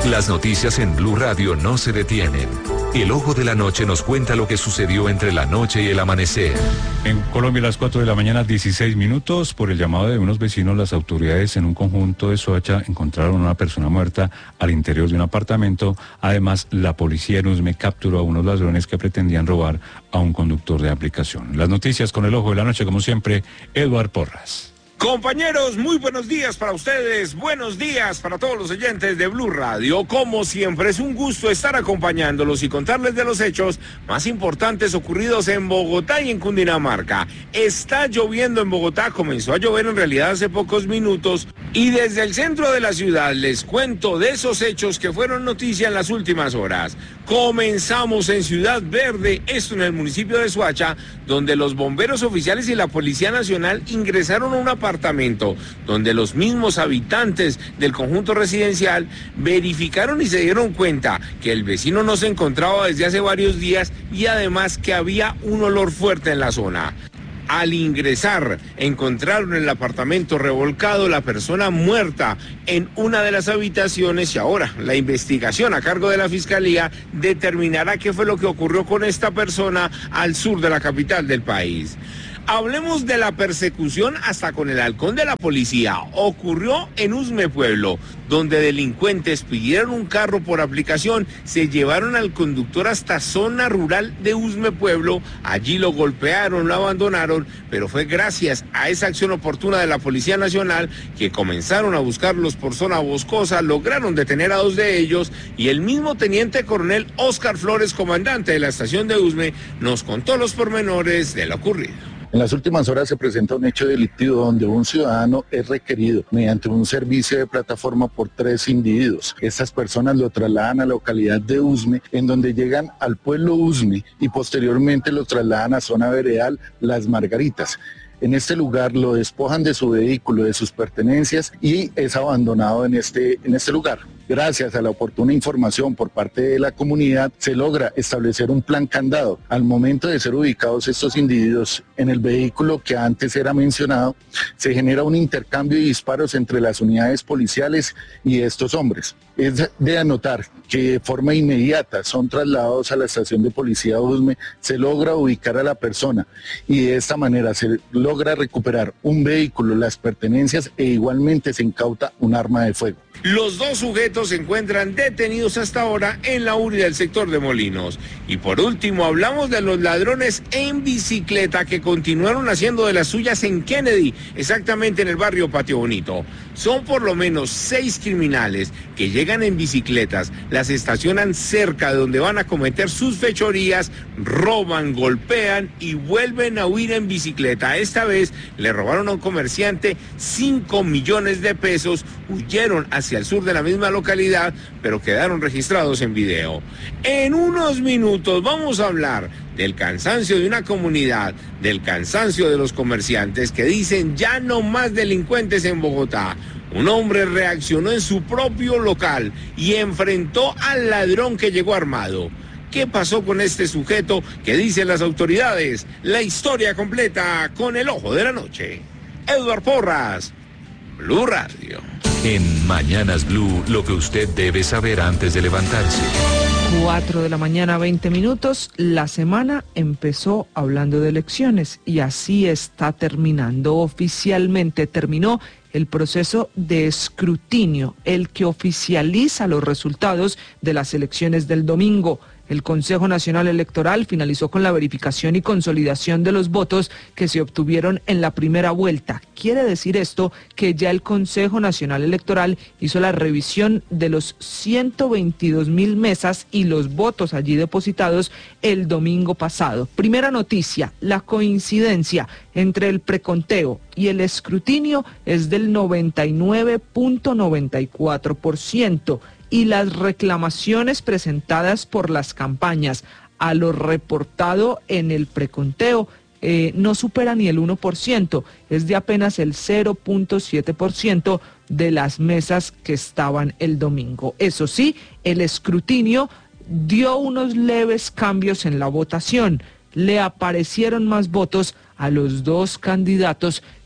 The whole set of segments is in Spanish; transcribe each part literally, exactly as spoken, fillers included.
Las noticias en Blue Radio no se detienen. El Ojo de la Noche nos cuenta lo que sucedió entre la noche y el amanecer. En Colombia, a las cuatro de la mañana, dieciséis minutos, por el llamado de unos vecinos, las autoridades en un conjunto de Soacha encontraron a una persona muerta al interior de un apartamento. Además, la policía en Usme capturó a unos ladrones que pretendían robar a un conductor de aplicación. Las noticias con el Ojo de la Noche, como siempre, Eduard Porras. Compañeros, muy buenos días para ustedes, buenos días para todos los oyentes de Blue Radio. Como siempre, es un gusto estar acompañándolos y contarles de los hechos más importantes ocurridos en Bogotá y en Cundinamarca. Está lloviendo en Bogotá, comenzó a llover en realidad hace pocos minutos, y desde el centro de la ciudad les cuento de esos hechos que fueron noticia en las últimas horas. Comenzamos en Ciudad Verde, esto en el municipio de Soacha, donde los bomberos oficiales y la Policía Nacional ingresaron a una apartamento donde los mismos habitantes del conjunto residencial verificaron y se dieron cuenta que el vecino no se encontraba desde hace varios días y además que había un olor fuerte en la zona. Al ingresar, encontraron el apartamento revolcado, la persona muerta en una de las habitaciones, y ahora la investigación a cargo de la Fiscalía determinará qué fue lo que ocurrió con esta persona al sur de la capital del país. Hablemos de la persecución hasta con el halcón de la policía. Ocurrió en Usme Pueblo, donde delincuentes pidieron un carro por aplicación, se llevaron al conductor hasta zona rural de Usme Pueblo, allí lo golpearon, lo abandonaron, pero fue gracias a esa acción oportuna de la Policía Nacional que comenzaron a buscarlos por zona boscosa, lograron detener a dos de ellos, y el mismo teniente coronel Oscar Flores, comandante de la estación de Usme, nos contó los pormenores de lo ocurrido. En las últimas horas se presenta un hecho delictivo donde un ciudadano es requerido mediante un servicio de plataforma por tres individuos. Estas personas lo trasladan a la localidad de Usme, en donde llegan al pueblo Usme y posteriormente lo trasladan a zona veredal Las Margaritas. En este lugar lo despojan de su vehículo, de sus pertenencias, y es abandonado en este, en este lugar. Gracias a la oportuna información por parte de la comunidad, se logra establecer un plan candado. Al momento de ser ubicados estos individuos en el vehículo que antes era mencionado, se genera un intercambio de disparos entre las unidades policiales y estos hombres. Es de anotar que de forma inmediata son trasladados a la estación de policía Usme, se logra ubicar a la persona y de esta manera se logra recuperar un vehículo, las pertenencias, e igualmente se incauta un arma de fuego. Los dos sujetos se encuentran detenidos hasta ahora en la U R I del sector de Molinos. Y por último, hablamos de los ladrones en bicicleta que continuaron haciendo de las suyas en Kennedy, exactamente en el barrio Patio Bonito. Son por lo menos seis criminales que llegan en bicicletas, las estacionan cerca de donde van a cometer sus fechorías, roban, golpean y vuelven a huir en bicicleta. Esta vez le robaron a un comerciante cinco millones de pesos, huyeron hacia el sur de la misma localidad, pero quedaron registrados en video. En unos minutos vamos a hablar del cansancio de una comunidad, del cansancio de los comerciantes que dicen ya no más delincuentes en Bogotá. Un hombre reaccionó en su propio local y enfrentó al ladrón que llegó armado. ¿Qué pasó con este sujeto? ¿Qué dicen las autoridades? La historia completa con el Ojo de la Noche. Eduard Porras, Blue Radio. En Mañanas Blue, lo que usted debe saber antes de levantarse. cuatro de la mañana, veinte minutos. La semana empezó hablando de elecciones y así está terminando. Oficialmente terminó el proceso de escrutinio, el que oficializa los resultados de las elecciones del domingo. El Consejo Nacional Electoral finalizó con la verificación y consolidación de los votos que se obtuvieron en la primera vuelta. Quiere decir esto que ya el Consejo Nacional Electoral hizo la revisión de los ciento veintidós mil mesas y los votos allí depositados el domingo pasado. Primera noticia, la coincidencia entre el preconteo y el escrutinio es del noventa y nueve punto noventa y cuatro por ciento. Y las reclamaciones presentadas por las campañas a lo reportado en el preconteo eh, no supera ni el uno por ciento, es de apenas el cero punto siete por ciento de las mesas que estaban el domingo. Eso sí, el escrutinio dio unos leves cambios en la votación. Le aparecieron más votos a los dos candidatos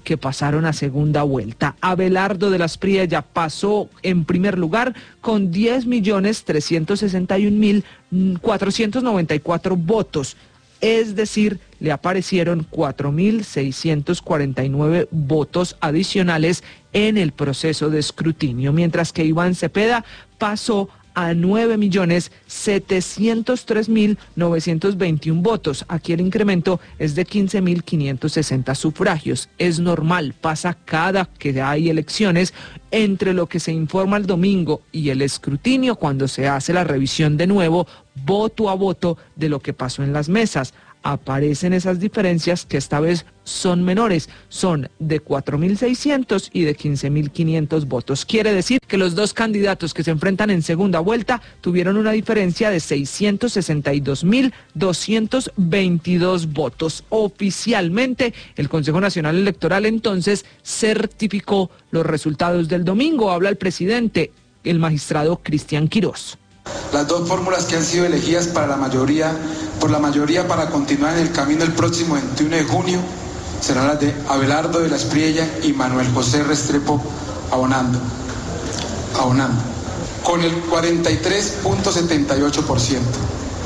que pasaron a segunda vuelta. Abelardo de las Priella pasó en primer lugar con diez millones trescientos sesenta y un mil cuatrocientos noventa y cuatro votos. Es decir, le aparecieron cuatro mil seiscientos cuarenta y nueve votos adicionales en el proceso de escrutinio, mientras que Iván Cepeda pasó a nueve millones setecientos tres mil novecientos veintiún votos. Aquí el incremento es de quince mil quinientos sesenta sufragios. Es normal, pasa cada que hay elecciones, entre lo que se informa el domingo y el escrutinio, cuando se hace la revisión de nuevo, voto a voto, de lo que pasó en las mesas. Aparecen esas diferencias que esta vez son menores, son de cuatro mil seiscientos y de quince mil quinientos votos. Quiere decir que los dos candidatos que se enfrentan en segunda vuelta tuvieron una diferencia de seiscientos sesenta y dos mil doscientos veintidós votos. Oficialmente, el Consejo Nacional Electoral entonces certificó los resultados del domingo. Habla el presidente, el magistrado Cristian Quirós. Las dos fórmulas que han sido elegidas para la mayoría, por la mayoría para continuar en el camino el próximo veintiuno de junio serán las de Abelardo de las Priella y Manuel José Restrepo Abonando, Abonando con el cuarenta y tres punto setenta y ocho por ciento.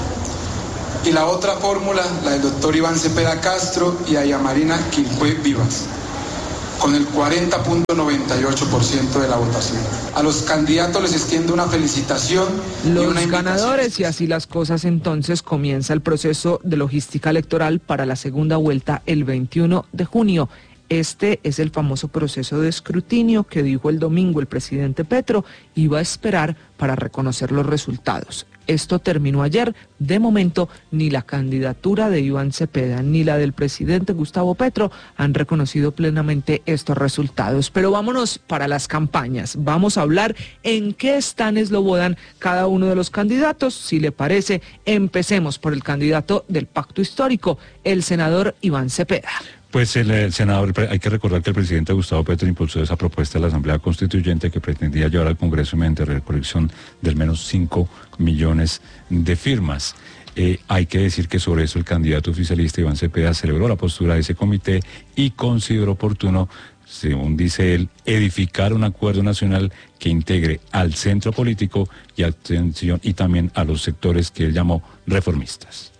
Y la otra fórmula, la del doctor Iván Cepeda Castro y Aya Marina Quilpué Vivas, con el cuarenta punto noventa y ocho por ciento de la votación. A los candidatos les extiendo una felicitación los y una ganadores, y así las cosas. Entonces comienza el proceso de logística electoral para la segunda vuelta el veintiuno de junio. Este es el famoso proceso de escrutinio que dijo el domingo el presidente Petro iba a esperar para reconocer los resultados. Esto terminó ayer. De momento, ni la candidatura de Iván Cepeda ni la del presidente Gustavo Petro han reconocido plenamente estos resultados. Pero vámonos para las campañas. Vamos a hablar en qué están eslobodan cada uno de los candidatos. Si le parece, empecemos por el candidato del Pacto Histórico, el senador Iván Cepeda. Pues el, el senador, hay que recordar que el presidente Gustavo Petro impulsó esa propuesta de la Asamblea Constituyente que pretendía llevar al Congreso mediante recolección del menos cinco millones de firmas. Eh, hay que decir que sobre eso el candidato oficialista Iván Cepeda celebró la postura de ese comité y consideró oportuno, según dice él, edificar un acuerdo nacional que integre al centro político y, atención, y también a los sectores que él llamó reformistas.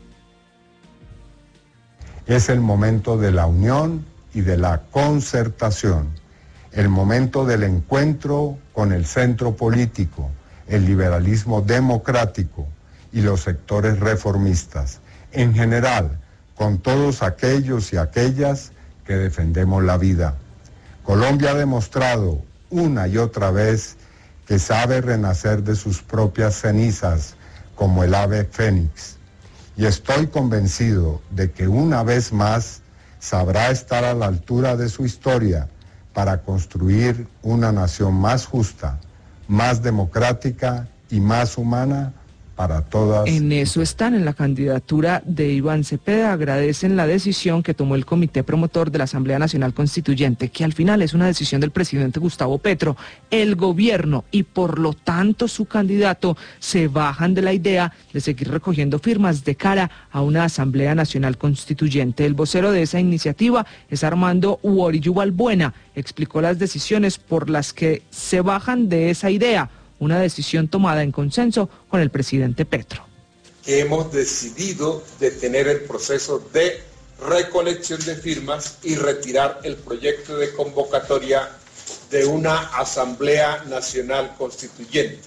Es el momento de la unión y de la concertación, el momento del encuentro con el centro político, el liberalismo democrático y los sectores reformistas, en general, con todos aquellos y aquellas que defendemos la vida. Colombia ha demostrado una y otra vez que sabe renacer de sus propias cenizas como el ave fénix. Y estoy convencido de que una vez más sabrá estar a la altura de su historia para construir una nación más justa, más democrática y más humana para todas. En eso están, en la candidatura de Iván Cepeda. Agradecen la decisión que tomó el comité promotor de la Asamblea Nacional Constituyente, que al final es una decisión del presidente Gustavo Petro. El gobierno y por lo tanto su candidato se bajan de la idea de seguir recogiendo firmas de cara a una Asamblea Nacional Constituyente. El vocero de esa iniciativa es Armando Uorillo Balbuena. Explicó las decisiones por las que se bajan de esa idea. Una decisión tomada en consenso con el presidente Petro. Hemos decidido detener el proceso de recolección de firmas y retirar el proyecto de convocatoria de una Asamblea Nacional Constituyente.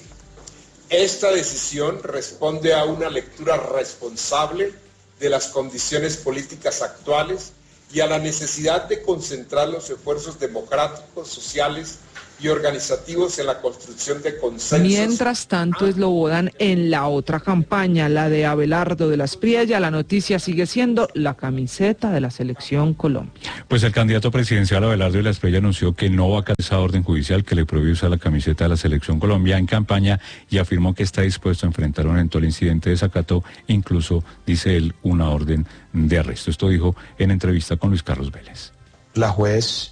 Esta decisión responde a una lectura responsable de las condiciones políticas actuales y a la necesidad de concentrar los esfuerzos democráticos, sociales y organizativos en la construcción de consensos. Mientras tanto, eslobodan en la otra campaña, la de Abelardo de las Priella. La noticia sigue siendo la camiseta de la Selección Colombia. Pues el candidato presidencial Abelardo de las Priella anunció que no va a acatar esa orden judicial que le prohíbe usar la camiseta de la Selección Colombia en campaña y afirmó que está dispuesto a enfrentar un eventual incidente de desacato, incluso, dice él, una orden de arresto. Esto dijo en entrevista con Luis Carlos Vélez. La juez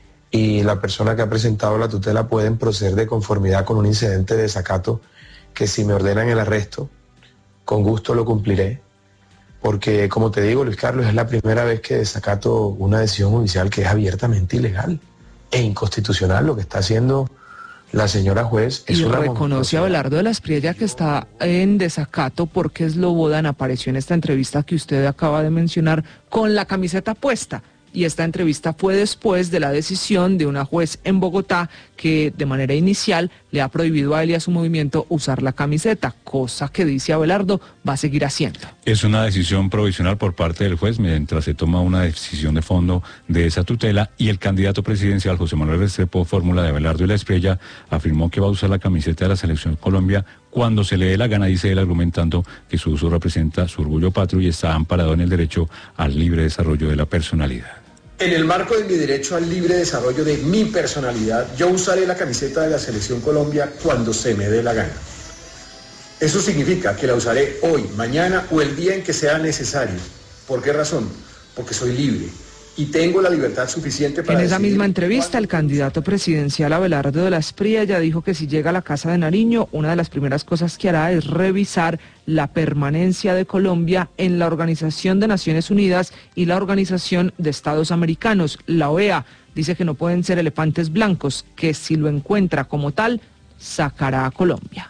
y la persona que ha presentado la tutela pueden proceder de conformidad con un incidente de desacato que si me ordenan el arresto, con gusto lo cumpliré, porque como te digo, Luis Carlos, es la primera vez que desacato una decisión judicial que es abiertamente ilegal e inconstitucional. Lo que está haciendo la señora juez es y una reconoce a Abelardo de la Espriella que está en desacato porque Slobodan apareció en esta entrevista que usted acaba de mencionar con la camiseta puesta. Y esta entrevista fue después de la decisión de una juez en Bogotá que de manera inicial le ha prohibido a él y a su movimiento usar la camiseta, cosa que dice Abelardo va a seguir haciendo. Es una decisión provisional por parte del juez mientras se toma una decisión de fondo de esa tutela, y el candidato presidencial José Manuel Restrepo, fórmula de Abelardo y la Espriella, afirmó que va a usar la camiseta de la Selección Colombia cuando se le dé la gana, dice él, argumentando que su uso representa su orgullo patrio y está amparado en el derecho al libre desarrollo de la personalidad. En el marco de mi derecho al libre desarrollo de mi personalidad, yo usaré la camiseta de la Selección Colombia cuando se me dé la gana. Eso significa que la usaré hoy, mañana o el día en que sea necesario. ¿Por qué razón? Porque soy libre y tengo la libertad suficiente para... En esa misma entrevista, el candidato presidencial Abelardo de la Espriella dijo que si llega a la Casa de Nariño, una de las primeras cosas que hará es revisar la permanencia de Colombia en la Organización de Naciones Unidas y la Organización de Estados Americanos, la O E A. Dice que no pueden ser elefantes blancos, que si lo encuentra como tal, sacará a Colombia.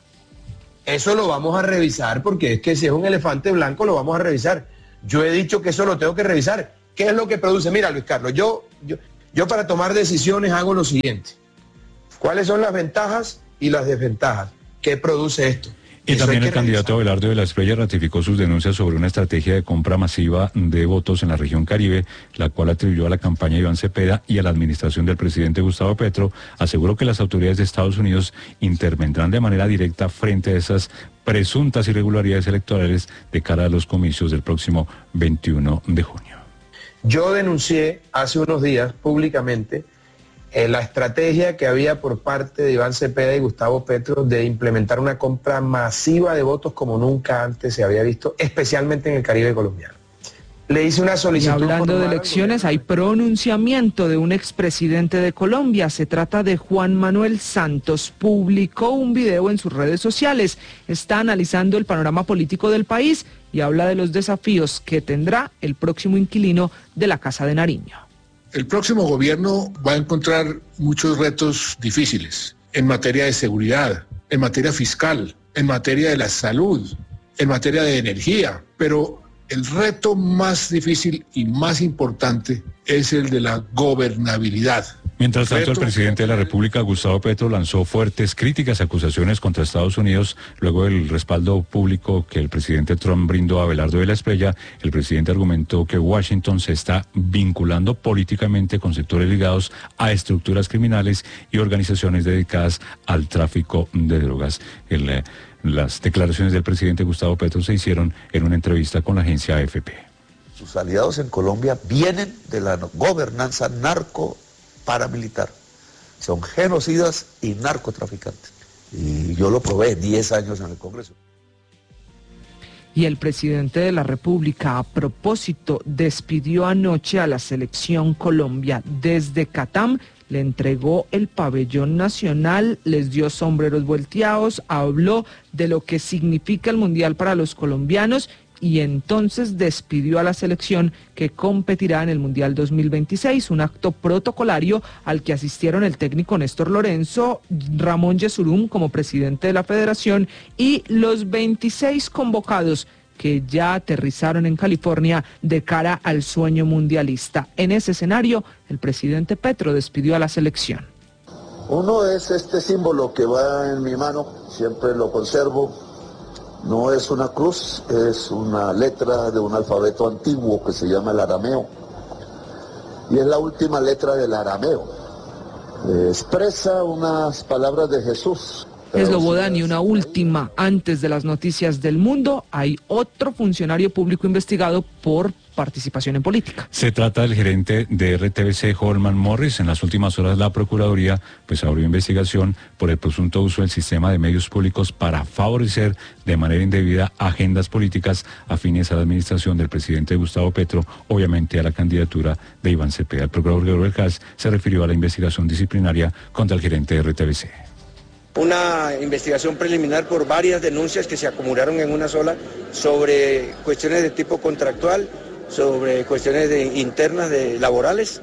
Eso lo vamos a revisar, porque es que si es un elefante blanco lo vamos a revisar. Yo he dicho que eso lo tengo que revisar. ¿Qué es lo que produce? Mira, Luis Carlos, yo, yo, yo para tomar decisiones hago lo siguiente. ¿Cuáles son las ventajas y las desventajas? ¿Qué produce esto? Y Eso también el revisar. candidato Abelardo de la Espriella ratificó sus denuncias sobre una estrategia de compra masiva de votos en la región Caribe, la cual atribuyó a la campaña de Iván Cepeda y a la administración del presidente Gustavo Petro. Aseguró que las autoridades de Estados Unidos intervendrán de manera directa frente a esas presuntas irregularidades electorales de cara a los comicios del próximo veintiuno de junio. Yo denuncié hace unos días públicamente eh, la estrategia que había por parte de Iván Cepeda y Gustavo Petro de implementar una compra masiva de votos como nunca antes se había visto, especialmente en el Caribe colombiano. Le hice una Y solicitud... hablando de elecciones, hay pronunciamiento de un expresidente de Colombia. Se trata de Juan Manuel Santos. Publicó un video en sus redes sociales. Está analizando el panorama político del país y habla de los desafíos que tendrá el próximo inquilino de la Casa de Nariño. El próximo gobierno va a encontrar muchos retos difíciles en materia de seguridad, en materia fiscal, en materia de la salud, en materia de energía, pero el reto más difícil y más importante es el de la gobernabilidad. Mientras tanto, el Reto- presidente de la República, Gustavo Petro, lanzó fuertes críticas y acusaciones contra Estados Unidos luego del respaldo público que el presidente Trump brindó a Abelardo de la Espriella. El presidente argumentó que Washington se está vinculando políticamente con sectores ligados a estructuras criminales y organizaciones dedicadas al tráfico de drogas. El, eh, las declaraciones del presidente Gustavo Petro se hicieron en una entrevista con la agencia A F P. Sus aliados en Colombia vienen de la gobernanza narco paramilitar. Son genocidas y narcotraficantes. Y yo lo probé diez años en el Congreso. Y el presidente de la República, a propósito, despidió anoche a la Selección Colombia desde Catam. Le entregó el pabellón nacional, les dio sombreros volteados, habló de lo que significa el Mundial para los colombianos y entonces despidió a la selección que competirá en el Mundial dos mil veintiséis, un acto protocolario al que asistieron el técnico Néstor Lorenzo, Ramón Yesurum como presidente de la federación y los veintiséis convocados que ya aterrizaron en California de cara al sueño mundialista. En ese escenario, el presidente Petro despidió a la selección. Uno es este símbolo que va en mi mano, siempre lo conservo. No es una cruz, es una letra de un alfabeto antiguo que se llama el arameo. Y es la última letra del arameo. Eh, expresa unas palabras de Jesús. Slobodan, y una última, antes de las noticias del mundo, hay otro funcionario público investigado por participación en política. Se trata del gerente de R T V C, Holman Morris. En las últimas horas la Procuraduría pues abrió investigación por el presunto uso del sistema de medios públicos para favorecer de manera indebida agendas políticas afines a la administración del presidente Gustavo Petro, obviamente a la candidatura de Iván Cepeda. El procurador Gabriel Cas se refirió a la investigación disciplinaria contra el gerente de R T V C. una investigación preliminar por varias denuncias que se acumularon en una sola sobre cuestiones de tipo contractual, sobre cuestiones de, internas de laborales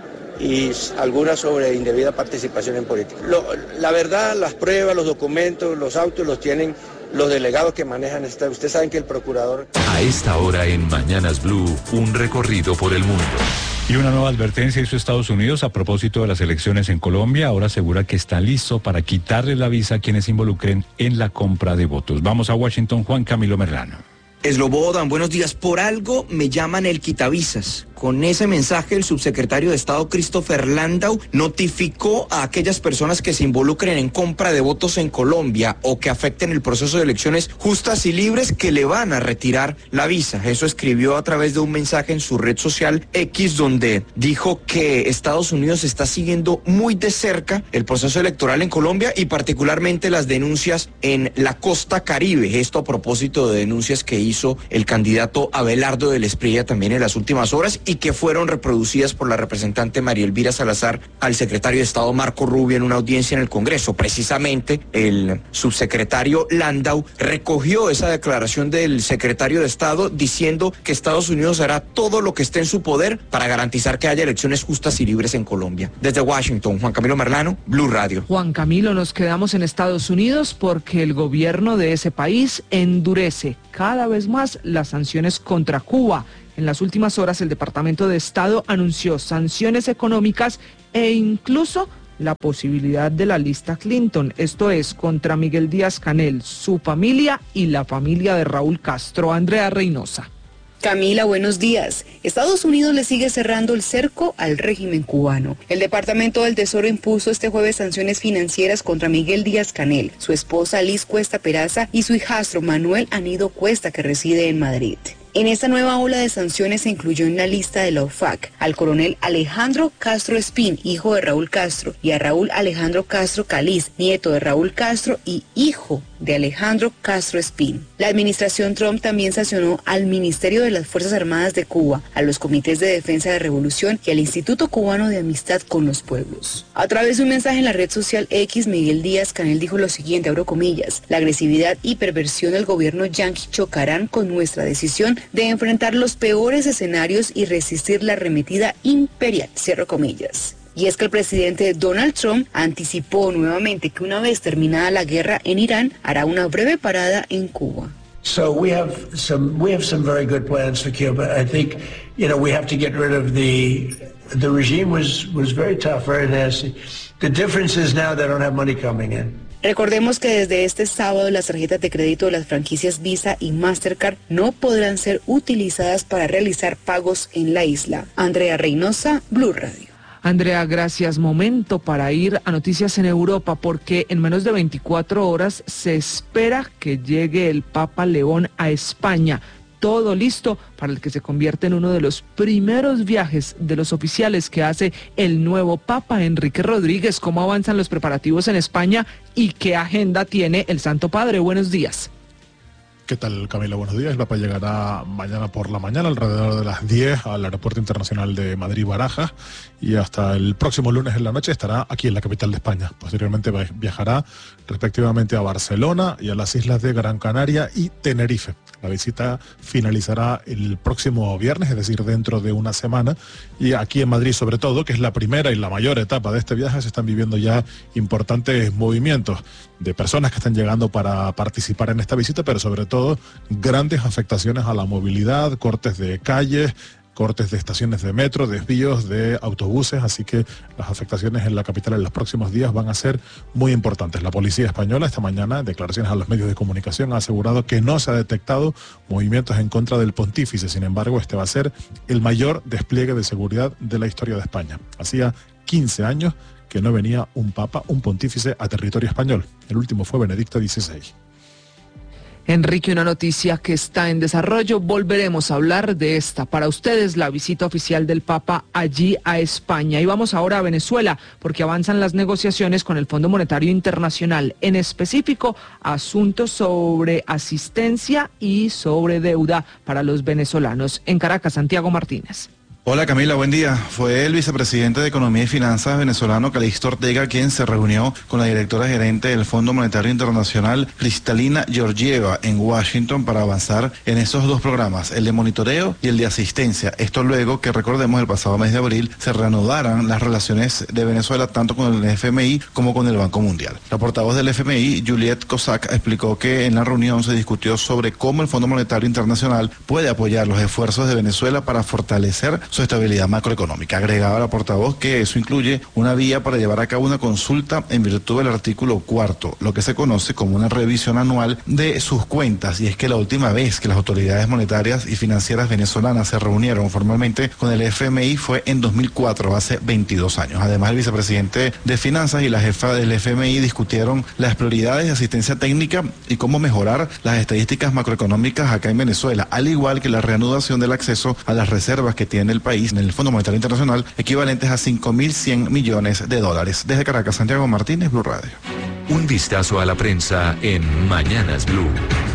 y algunas sobre indebida participación en política. Lo, la verdad, las pruebas, los documentos, los autos los tienen los delegados que manejan esta. Ustedes saben que el procurador... A esta hora en Mañanas Blue, un recorrido por el mundo. Y una nueva advertencia hizo Estados Unidos a propósito de las elecciones en Colombia. Ahora asegura que está listo para quitarle la visa a quienes se involucren en la compra de votos. Vamos a Washington, Juan Camilo Merlano. Slobodan, buenos días. Por algo me llaman el quitavisas. Con ese mensaje, el subsecretario de Estado Christopher Landau notificó a aquellas personas que se involucren en compra de votos en Colombia o que afecten el proceso de elecciones justas y libres que le van a retirar la visa. Eso escribió a través de un mensaje en su red social X, donde dijo que Estados Unidos está siguiendo muy de cerca el proceso electoral en Colombia y particularmente las denuncias en la costa Caribe. Esto a propósito de denuncias que hizo el candidato Abelardo del Espriella también en las últimas horas y que fueron reproducidas por la representante María Elvira Salazar al secretario de Estado Marco Rubio en una audiencia en el Congreso. Precisamente el subsecretario Landau recogió esa declaración del secretario de Estado diciendo que Estados Unidos hará todo lo que esté en su poder para garantizar que haya elecciones justas y libres en Colombia. Desde Washington, Juan Camilo Merlano, Blue Radio. Juan Camilo, nos quedamos en Estados Unidos porque el gobierno de ese país endurece cada vez más las sanciones contra Cuba. En las últimas horas, el Departamento de Estado anunció sanciones económicas e incluso la posibilidad de la lista Clinton, esto es, contra Miguel Díaz-Canel, su familia y la familia de Raúl Castro. Andrea Reynosa. Camila, buenos días. Estados Unidos le sigue cerrando el cerco al régimen cubano. El Departamento del Tesoro impuso este jueves sanciones financieras contra Miguel Díaz-Canel, su esposa Liz Cuesta Peraza y su hijastro Manuel Anido Cuesta, que reside en Madrid. En esta nueva ola de sanciones se incluyó en la lista de la O F A C al coronel Alejandro Castro Espín, hijo de Raúl Castro, y a Raúl Alejandro Castro Caliz, nieto de Raúl Castro y hijo de Alejandro Castro Espín. La administración Trump también sancionó al Ministerio de las Fuerzas Armadas de Cuba, a los Comités de Defensa de Revolución y al Instituto Cubano de Amistad con los Pueblos. A través de un mensaje en la red social X, Miguel Díaz-Canel dijo lo siguiente, abro comillas: la agresividad y perversión del gobierno yanqui chocarán con nuestra decisión de enfrentar los peores escenarios y resistir la arremetida imperial, cierro comillas. Y es que el presidente Donald Trump anticipó nuevamente que una vez terminada la guerra en Irán, hará una breve parada en Cuba. So we have some we have some very good plans for Cuba. I think, you know, we have to get rid of the the regime was was very tough, very nasty. The difference is now they don't have money coming in. Recordemos que desde este sábado las tarjetas de crédito de las franquicias Visa y Mastercard no podrán ser utilizadas para realizar pagos en la isla. Andrea Reynosa, Blue Radio. Andrea, gracias. Momento para ir a noticias en Europa, porque en menos de veinticuatro horas se espera que llegue el Papa León a España. Todo listo para el que se convierte en uno de los primeros viajes de los oficiales que hace el nuevo Papa Enrique Rodríguez. ¿Cómo avanzan los preparativos en España y qué agenda tiene el Santo Padre? Buenos días. ¿Qué tal, Camila? Buenos días. El Papa llegará mañana por la mañana, alrededor de las diez, al Aeropuerto Internacional de Madrid-Barajas, y hasta el próximo lunes en la noche estará aquí en la capital de España. Posteriormente viajará respectivamente a Barcelona y a las islas de Gran Canaria y Tenerife. La visita finalizará el próximo viernes, es decir, dentro de una semana, y aquí en Madrid sobre todo, que es la primera y la mayor etapa de este viaje, se están viviendo ya importantes movimientos de personas que están llegando para participar en esta visita, pero sobre todo grandes afectaciones a la movilidad, cortes de calles, cortes de estaciones de metro, desvíos de autobuses, así que las afectaciones en la capital en los próximos días van a ser muy importantes. La policía española esta mañana, en declaraciones a los medios de comunicación, ha asegurado que no se ha detectado movimientos en contra del pontífice. Sin embargo, este va a ser el mayor despliegue de seguridad de la historia de España. Hacía quince años que no venía un papa, un pontífice a territorio español. El último fue Benedicto dieciséis. Enrique, una noticia que está en desarrollo, volveremos a hablar de esta. Para ustedes, la visita oficial del Papa allí a España. Y vamos ahora a Venezuela, porque avanzan las negociaciones con el Fondo Monetario Internacional, en específico, asuntos sobre asistencia y sobre deuda para los venezolanos. En Caracas, Santiago Martínez. Hola Camila, buen día. Fue el vicepresidente de Economía y Finanzas venezolano Calixto Ortega quien se reunió con la directora gerente del Fondo Monetario Internacional Kristalina Georgieva en Washington para avanzar en esos dos programas, el de monitoreo y el de asistencia. Esto luego que, recordemos, el pasado mes de abril se reanudaran las relaciones de Venezuela tanto con el F M I como con el Banco Mundial. La portavoz del F M I, Juliette Cossack, explicó que en la reunión se discutió sobre cómo el Fondo Monetario Internacional puede apoyar los esfuerzos de Venezuela para fortalecer su estabilidad macroeconómica. Agregaba la portavoz que eso incluye una vía para llevar a cabo una consulta en virtud del artículo cuarto, lo que se conoce como una revisión anual de sus cuentas, y es que la última vez que las autoridades monetarias y financieras venezolanas se reunieron formalmente con el F M I fue en dos mil cuatro, hace veintidós años. Además, el vicepresidente de Finanzas y la jefa del F M I discutieron las prioridades de asistencia técnica y cómo mejorar las estadísticas macroeconómicas acá en Venezuela, al igual que la reanudación del acceso a las reservas que tiene el país en el Fondo Monetario Internacional, equivalentes a cinco mil cien millones de dólares. Desde Caracas, Santiago Martínez, Blue Radio. Un vistazo a la prensa en Mañanas Blue.